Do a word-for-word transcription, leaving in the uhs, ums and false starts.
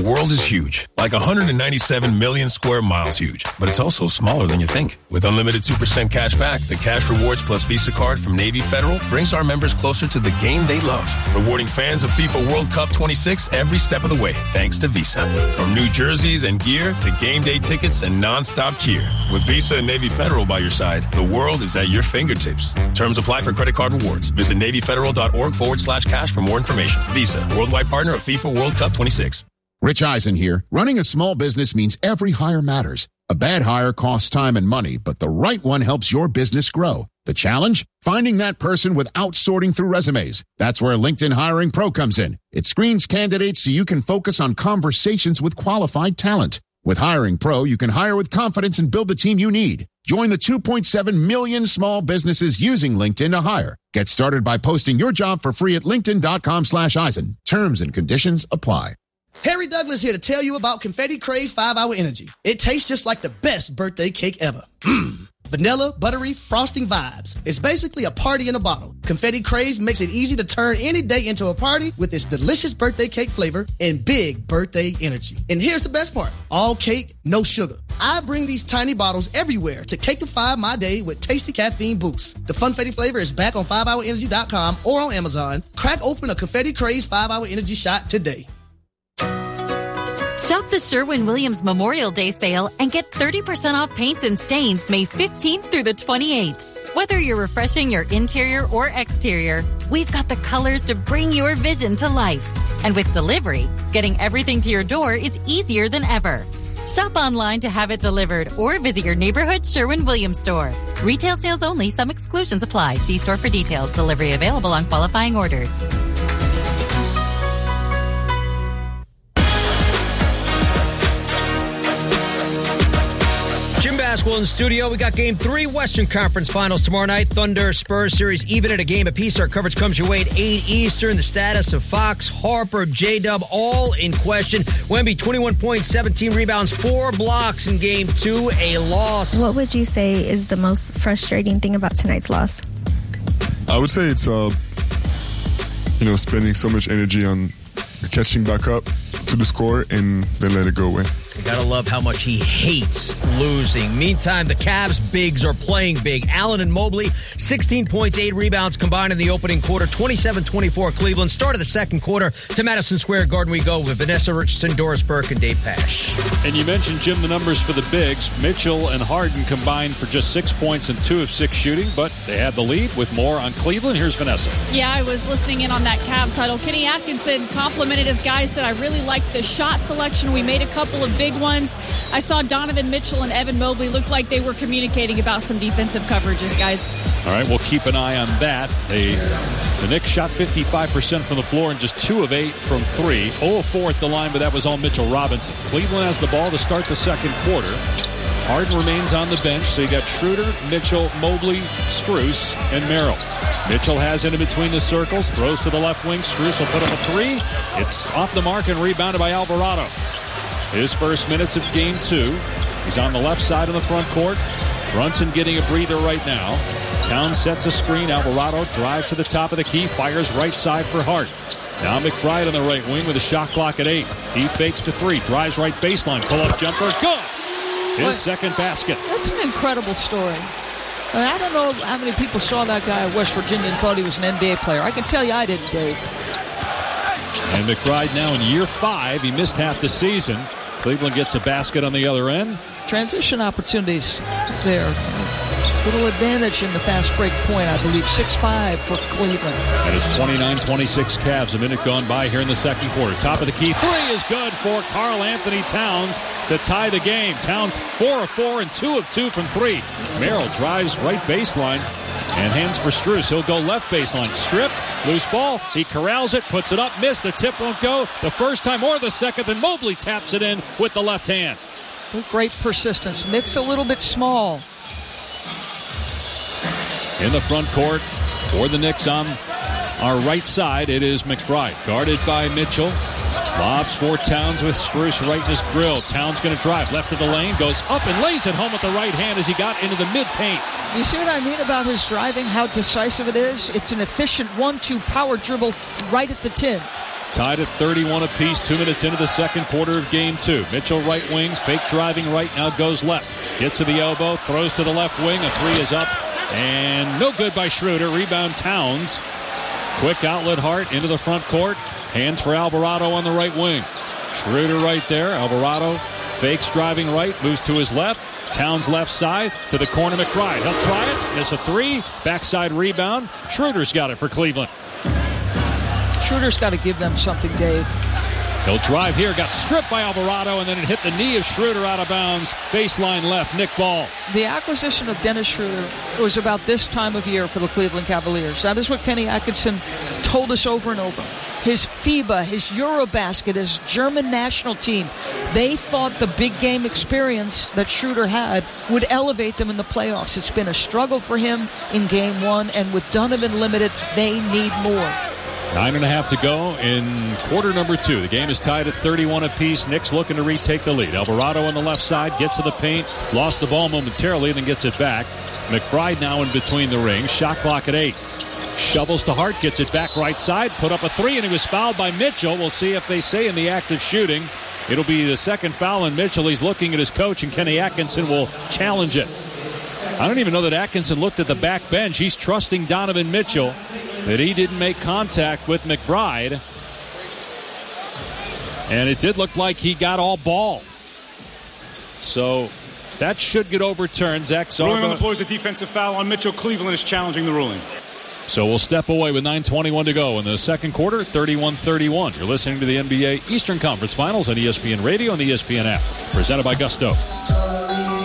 world is huge, like one hundred ninety-seven million square miles huge, but it's also smaller than you think. With unlimited two percent cash back, the Cash Rewards Plus Visa card from Navy Federal brings our members closer to the game they love, rewarding fans of FIFA World Cup twenty-six every step of the way, thanks to Visa. From new jerseys and gear to game day tickets and non-stop cheer. With Visa and Navy Federal by your side, the world is at your fingertips. Terms apply for credit card rewards. Visit NavyFederal.org forward slash cash for more information. Visa, worldwide partner of FIFA World Cup twenty-six. Rich Eisen here. Running a small business means every hire matters. A bad hire costs time and money, but the right one helps your business grow. The challenge? Finding that person without sorting through resumes. That's where LinkedIn Hiring Pro comes in. It screens candidates so you can focus on conversations with qualified talent. With Hiring Pro, you can hire with confidence and build the team you need. Join the two point seven million small businesses using LinkedIn to hire. Get started by posting your job for free at linkedin.com slash Eisen. Terms and conditions apply. Harry Douglas here to tell you about Confetti Craze five hour Energy. It tastes just like the best birthday cake ever. Mmm. Vanilla, buttery, frosting vibes. It's basically a party in a bottle. Confetti Craze makes it easy to turn any day into a party with its delicious birthday cake flavor and big birthday energy. And here's the best part. All cake, no sugar. I bring these tiny bottles everywhere to cakeify my day with tasty caffeine boosts. The Funfetti flavor is back on five hour energy dot com or on Amazon. Crack open a Confetti Craze five hour Energy shot today. Shop the Sherwin-Williams Memorial Day sale and get thirty percent off paints and stains May fifteenth through the twenty-eighth. Whether you're refreshing your interior or exterior, we've got the colors to bring your vision to life. And with delivery, getting everything to your door is easier than ever. Shop online to have it delivered or visit your neighborhood Sherwin-Williams store. Retail sales only. Some exclusions apply. See store for details. Delivery available on qualifying orders. Basketball in the studio. We got game three Western Conference Finals tomorrow night. Thunder Spurs series even at a game apiece. Our coverage comes your way at eight Eastern. The status of Fox, Harper, J-Dub all in question. Wemby twenty-one points, seventeen rebounds, four blocks in game two. A loss. What would you say is the most frustrating thing about tonight's loss? I would say it's uh, you know, spending so much energy on catching back up to the score and then let it go away. You gotta love how much he hates losing. Meantime, the Cavs bigs are playing big. Allen and Mobley, sixteen points, eight rebounds combined in the opening quarter. twenty-seven twenty-four Cleveland. Start of the second quarter. To Madison Square Garden we go with Vanessa Richardson, Doris Burke, and Dave Pasch. And you mentioned, Jim, the numbers for the bigs. Mitchell and Harden combined for just six points and two of six shooting, but they had the lead. With more on Cleveland, here's Vanessa. Yeah, I was listening in on that Cavs title. Kenny Atkinson complimented his guys, said, I really liked the shot selection. We made a couple of big ones. I saw Donovan Mitchell and Evan Mobley look like they were communicating about some defensive coverages, guys. All right, we'll keep an eye on that. They, the Knicks shot fifty-five percent from the floor and just two of eight from three. zero of four at the line, but that was all Mitchell Robinson. Cleveland has the ball to start the second quarter. Harden remains on the bench, so you got Schroeder, Mitchell, Mobley, Strus, and Merrill. Mitchell has it in between the circles, throws to the left wing. Strus will put up a three. It's off the mark and rebounded by Alvarado. His first minutes of game two. He's on the left side of the front court. Brunson getting a breather right now. Towns sets a screen. Alvarado drives to the top of the key. Fires right side for Hart. Now McBride on the right wing with a shot clock at eight. He fakes to three. Drives right baseline. Pull-up jumper. Good! His what? second basket. That's an incredible story. I mean, I don't know how many people saw that guy at West Virginia and thought he was an N B A player. I can tell you I didn't, Dave. And McBride now in year five. He missed half the season. Cleveland gets a basket on the other end. Transition opportunities there. Little advantage in the fast break point, I believe. six five for Cleveland. That is twenty-nine twenty-six Cavs. A minute gone by here in the second quarter. Top of the key. Three is good for Karl Anthony Towns to tie the game. Towns four of four and two of two from three. Merrill drives right baseline and hands for Strus. He'll go left baseline. Strip. Loose ball. He corrals it. Puts it up. Missed. The tip won't go the first time or the second. Then Mobley taps it in with the left hand. With great persistence. Nick's a little bit small. In the front court for the Knicks on our right side, it is McBride. Guarded by Mitchell. Lobs for Towns with Strus right in his grill. Towns going to drive left of the lane. Goes up and lays it home with the right hand as he got into the mid-paint. You see what I mean about his driving, how decisive it is? It's an efficient one two power dribble right at the tin. Tied at thirty-one apiece, two minutes into the second quarter of game two. Mitchell right wing, fake driving right, now goes left. Gets to the elbow, throws to the left wing. A three is up, and no good by Schroeder. Rebound Towns. Quick outlet Hart into the front court. Hands for Alvarado on the right wing. Schroeder right there. Alvarado fakes driving right, moves to his left. Towns left side to the corner. McBride. He'll try it. Miss a three. Backside rebound. Schroeder's got it for Cleveland. Schroeder's got to give them something, Dave. He'll drive here. Got stripped by Alvarado, and then it hit the knee of Schroeder out of bounds. Baseline left. Nick Ball. The acquisition of Dennis Schroeder was about this time of year for the Cleveland Cavaliers. That is what Kenny Atkinson told us over and over. His FIBA, his Eurobasket, his German national team, they thought the big game experience that Schroeder had would elevate them in the playoffs. It's been a struggle for him in game one, and with Donovan limited, they need more. Nine and a half to go in quarter number two. The game is tied at thirty-one apiece. Knicks looking to retake the lead. Alvarado on the left side gets to the paint, lost the ball momentarily, then gets it back. McBride now in between the rings. Shot clock at eight. Shovels to Hart, gets it back right side, put up a three, and he was fouled by Mitchell. We'll see if they say in the act of shooting. It'll be the second foul on Mitchell. He's looking at his coach, and Kenny Atkinson will challenge it. I don't even know that Atkinson looked at the back bench. He's trusting Donovan Mitchell that he didn't make contact with McBride. And it did look like he got all ball. So that should get overturned. Zach Zarba. Ruling on the floor is a defensive foul on Mitchell. Cleveland is challenging the ruling. So we'll step away with nine twenty-one to go in the second quarter, thirty-one thirty-one. You're listening to the N B A Eastern Conference Finals on E S P N Radio and the E S P N app. Presented by Gusto.